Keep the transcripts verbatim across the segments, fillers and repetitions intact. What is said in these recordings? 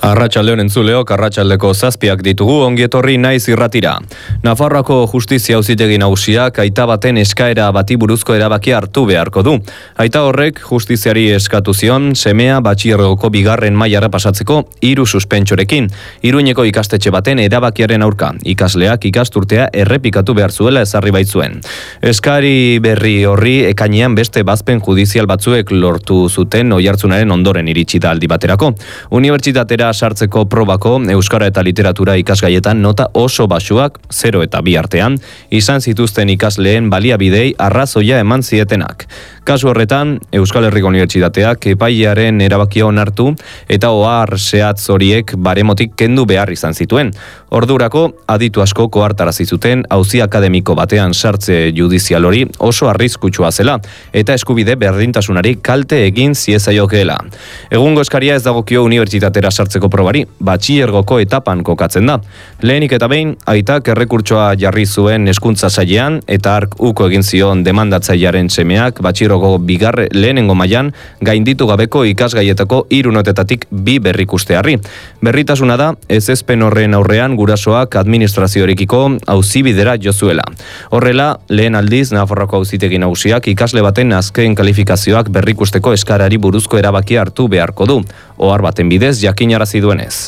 Arratsaldeon entzuleok, arratsaldeko zazpiak ditugu, ongi etorri naiz irratira. Nafarroako Justizia Auzitegi Nagusiak aita baten eskaera bati buruzko erabakia hartu beharko du. Aita horrek justiziari eskatu zion semea batxilergoko bigarren mailara pasatzeko hiru suspentsorekin. Iruñeko ikastetxe baten erabakiaren aurka. Ikasleak ikasturtea errepikatu behar zuela ezarri baitzuen. Eskari berri horri ekainean beste bazpen judizial batzuek lortu zuten oihartzunaren ondoren iritsi da aldi baterako. Unibertsitatera sartzeko probako euskara eta literatura ikasgaietan nota oso baxuak, zero eta bi artean, izan zituzten ikasleen baliabidei arrazoia eman zietenak. Kasu horretan, Euskal Herriko Unibertsitateak epailearen erabakia onartu eta ohar zehatz horiek baremotik kendu behar izan zituen. Ordurako, aditu asko kohartarazi zuten auzi akademiko batean sartze judizial hori oso arriskutsua zela eta eskubide berdintasunari kalte egin ziezaiokeela. Egungo eskaria ez dagokio unibertsitatera sartzeko probari, batxilergoko etapan kokatzen da. Lehenik eta behin, aitak errekurtsoa jarri zuen hezkuntza sailean eta hark uko egin zion demandatzailearen semeak batxilergoko bigarre lehenengo mailan gainditu gabeko ikasgaietako hiru notetatik bi berrikustearri. Berritasuna da, ezezpen horren aurrean gurasoak administrazioarekiko auzibidera jo zuela. Horrela, lehen aldiz Nafarroako Auzitegi Nagusiak ikasle baten azken kalifikazioak berrikusteko eskarari buruzko erabakia hartu beharko du. Ohar baten bidez jakinarazi duenez.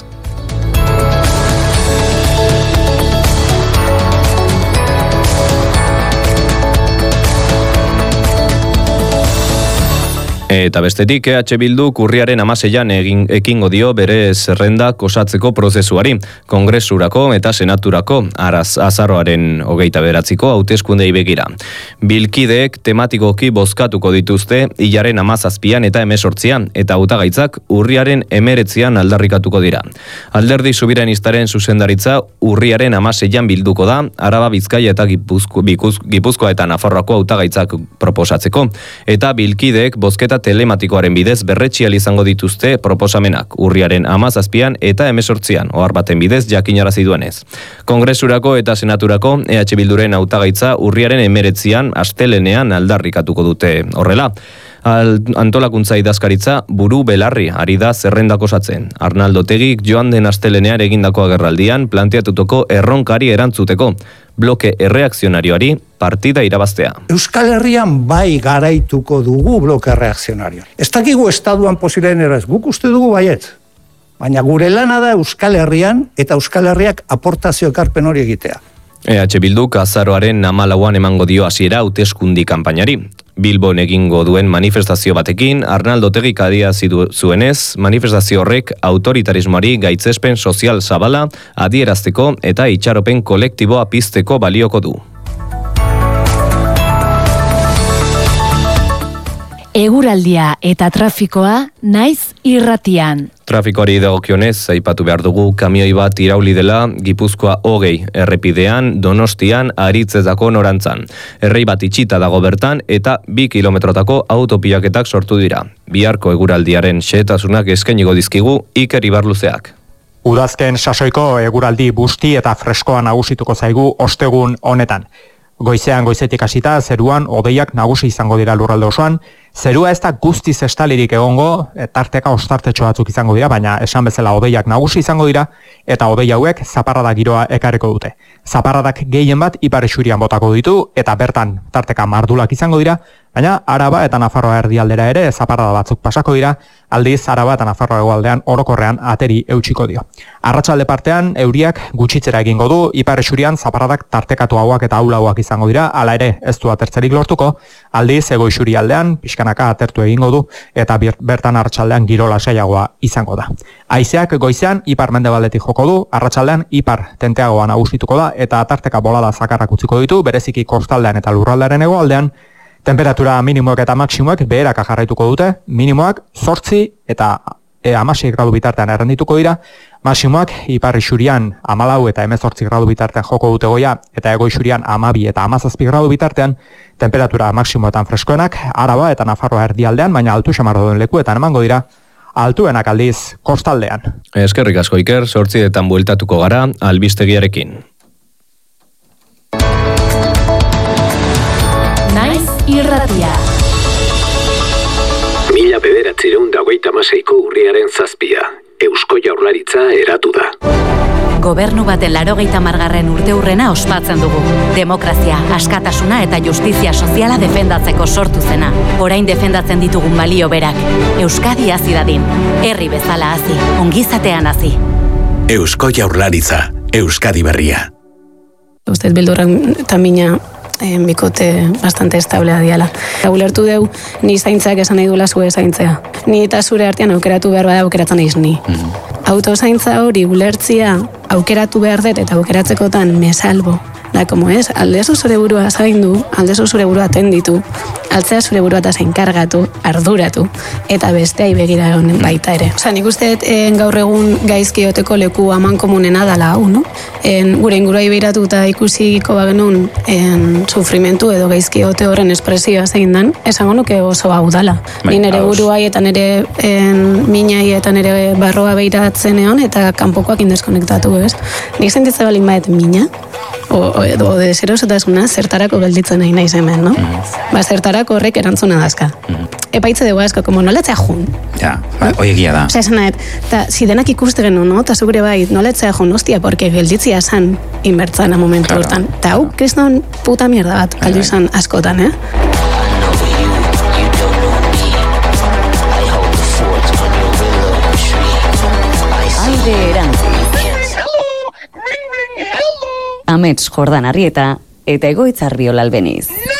Eta bestetik, E H Bilduk urriaren hamaseian egin ekingo dio bere zerrendak osatzeko prozesuari, Kongresurako eta Senaturako araz azaroaren hogeita bederatziko hauteskundei begira. Bilkideek tematikoki bozkatuko dituzte hilaren hamazazpian eta hemezortzian, eta hautagaitzak urriaren hemeretzian aldarrikatuko dira. Alderdi Sobiranistaren zuzendaritza urriaren hamaseian bilduko da, Araba, Bizkaia eta Gipuzko, Gipuzkoa eta Nafarroako hautagaitzak proposatzeko, eta bilkideek bozketa telematikoaren bidez berretxial izango dituzte proposamenak urriaren hamazazpian eta hemezortzian, ohar baten bidez jakinarazi duenez. Kongresurako eta Senaturako E H Bilduren hautagaitza urriaren hemeretzian astelenean aldarrikatuko dute horrela. Antolakuntza idazkaritza buru belarri ari da zerrendak osatzen. Arnaldo Tegik joan den astelenean egindako agerraldian planteatutako erronkari erantzuteko, bloke erreakzionarioari partida irabaztea. Euskal Herrian bai garaituko dugu bloke erreakzionario. Ez dakigu estaduan posileen eraz, guk uste dugu baiet. Baina gure lana da Euskal Herrian eta Euskal Herriak aportazio ekarpen hori egitea. E H Bilduk azaroaren hamalauan emango dio hasiera hauteskundi kanpainari. Bilbon egingo duen manifestazio batekin, Arnaldo Tegik adierazi zuenez, manifestazio horrek autoritarismoari gaitzespen sozial zabala adierazteko eta itxaropen kolektiboa pizteko balioko du. Eguraldia eta trafikoa naiz irratian. Trafikoari dagokionez, aipatu behar dugu kamioi bat irauli dela Gipuzkoa hogei errepidean, Donostian, Aritzetako norantzan. Errei bat itxita dago bertan eta bi kilometrotako autopilaketak sortu dira. Biharko eguraldiaren xehetasunak eskainiko dizkigu Iker Ibarluzeak. Udazken sasoiko eguraldi busti eta freskoa nagusituko zaigu ostegun honetan. Goizean goizetik hasita zeruan hodeiak nagusi izango dira lurralde osoan. Zerua ez da guztiz estalirik egongo, tarteka ostartetxo batzuk izango dira, baina esan bezala hodeiak nagusi izango dira, eta hodei hauek zaparrada giroa ekarriko dute. Zaparradak gehien bat ipar isurian botako ditu, eta bertan tarteka mardulak izango dira, baina Araba eta Nafarroa erdialdera ere zaparrada batzuk pasako dira, aldiz Araba eta Nafarroa hegoaldean orokorrean ateri eutsiko dio. Arratsalde partean euriak gutxitzera egingo du, ipar isurian zaparradak tartekatu hauak eta aulauak izango dira, hala ere ez du atertzerik lortuko, aldiz hego isurialdean pixkanaka atertu egingo du eta bertan arratsaldean giro lasaiagoa izango da. Haizeak goizean ipar mendebaldetik joko du, arratsaldean ipar tenteagoa nagusituko da eta tarteka bolada zakarrak utziko ditu, bereziki kostaldean eta lurraldearen hegoaldean. Temperatura minimoak eta maksimoak beheraka jarraituko dute, minimoak zortzi eta e, hamasei gradu bitartean errendituko dira, maksimoak ipar isurian hamalau eta hemezortzi gradu bitartean joko dute goia, eta hego isurian hamabi eta hamazazpi gradu bitartean, temperatura maksimoetan freskoenak, Araba eta Nafarroa erdialdean, baina altu xamarro duen lekuetan emango dira, altuenak aldiz kostaldean. Eskerrik asko Iker, zortzietan bueltatuko gara albistegiarekin. Naiz irratia. Mila bederatziehun eta hogeita hamaseiko urriaren zazpia. Eusko Jaurlaritza eratu da. Gobernu baten laurogeita hamargarren urteurrena ospatzen dugu. Demokrazia, askatasuna eta justizia soziala defendatzeko sortu zena. Orain defendatzen ditugun balio berak. Euskadi hazi dadin. Herri bezala hazi, ongizatean hazi. Eusko Jaurlaritza, Euskadi berria. Usted bildurren tamina en bikote bastante establea diala. Ulertu deu, ni zaintzak esan nahi dula zure zaintzea. Ni eta zure artean aukeratu behar bada aukeratzen naiz ni. Mm-hmm. Autozaintza hori ulertzia aukeratu behar dut eta aukeratzekotan me salbo. Da, como es, aldezu zure burua zaindu, aldezu zure burua atenditu, altzea zure burua eta zainkargatu, arduratu, eta besteai begira honen baita ere. Osa, nik uste en, gaur egun gaizkioteko leku aman komunena dala hau, no? En, gure inguruai behiratu eta ikusiko bagenun en, sufrimentu edo gaizkiote horren espresioa zein dan, esango nuke oso hau dala. Ni nere buruai eta nere en, minai eta nere barroa behiratzen egon, eta kanpokoak indeskonektatu, ez? Nik sentitze balin baet mina, o, o, edo deserosotasuna zertarako gelditzen nahi naiz hemen, no? Mm-hmm. Ba, zertarako horrek erantzuna dazka. Mm-hmm. Epaitze dugu asko, como nolatzea jun. Ja, ba, oiegia da. Osa, esan nahet, eta si denak ikuste genu, no? Ta zugure bai, nolatzea jun, hostia, porque gelditzia san inbertzana momentu claro. Hortan. Ta hau, kriston puta mierda bat, galdu izan askotan, eh? Aire erantz. Amets Jordan Arrieta eta Egoitz Arriola Albeniz.